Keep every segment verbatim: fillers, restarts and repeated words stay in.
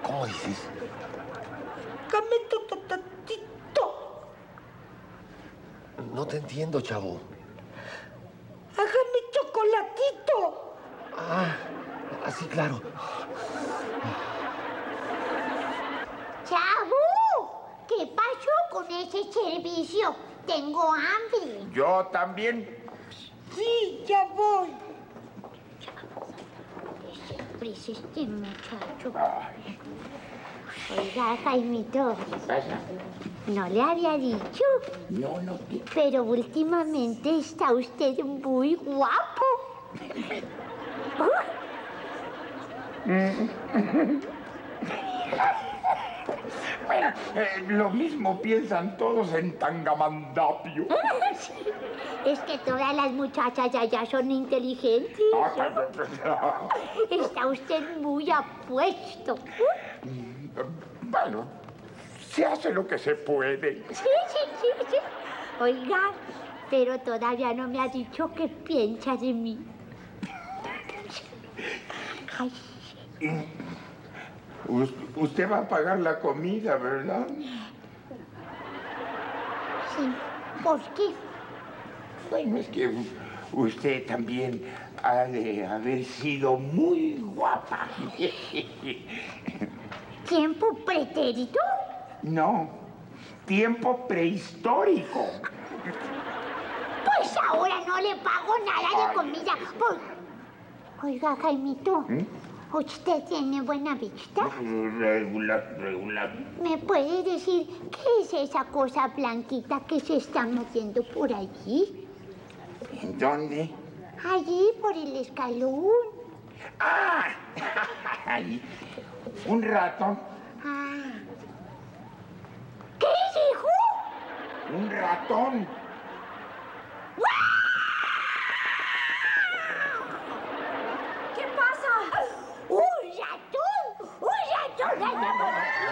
¿Cómo dices? Dame tototito. No te entiendo, chavo. Hágame chocolatito. Ah, así claro. ¡Chavo! ¿Qué pasó con ese servicio? Tengo hambre. Yo también. Sí, ya voy. Siempre es este muchacho. Ay, Oiga, Jaimito, ¿qué pasa? no le había dicho, No, no. ¿qué? pero últimamente está usted muy guapo. Bueno, eh, lo mismo piensan todos en Tangamandapio. Sí, es que todas las muchachas de allá son inteligentes. Está usted muy apuesto. Bueno, se hace lo que se puede. Sí, sí, sí, sí. Oiga, pero todavía no me ha dicho qué piensa de mí. Ay, Us- Usted va a pagar la comida, ¿verdad? sí. ¿Por qué? Bueno, es que u- usted también ha de haber sido muy guapa. ¿Tiempo pretérito? No, tiempo prehistórico. Pues ahora no le pago nada de comida. Por... Oiga, Jaimito, ¿Mm? ¿usted tiene buena vista? Regular, regular. ¿Me puede decir qué es esa cosa blanquita que se está moviendo por allí? ¿En dónde? Allí, por el escalón. ¡Ah! Ahí. Un ratón. Ah. ¿Qué dijo? Un ratón. ¿Qué pasa? ¡Un ratón! ¡Un ratón!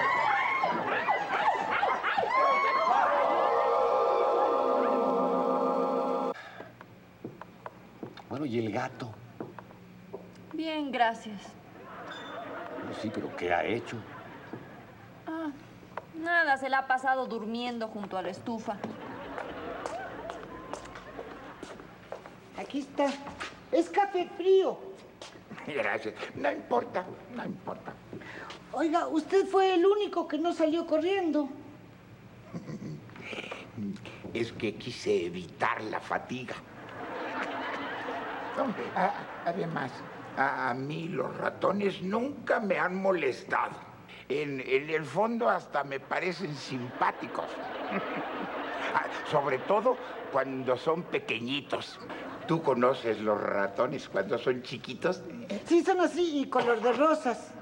Bueno, ¿y el gato? Bien, gracias. Bueno, sí, pero ¿qué ha hecho? Ah, nada, se la ha pasado durmiendo junto a la estufa. Aquí está. Es café frío. Gracias. No importa, no importa. Oiga, usted fue el único que no salió corriendo. Es que quise evitar la fatiga. No, a- además, a, a mí los ratones nunca me han molestado. En, en el fondo hasta me parecen simpáticos. Ah, sobre todo cuando son pequeñitos. ¿Tú conoces los ratones cuando son chiquitos? Sí, son así y color de rosas.